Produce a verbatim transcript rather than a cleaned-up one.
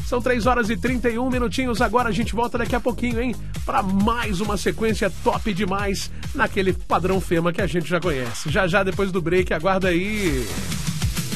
São três horas e trinta e um minutinhos. Agora a gente volta daqui a pouquinho, hein? Para mais uma sequência top demais naquele padrão Fema que a gente já conhece. Já já depois do break, aguarda aí.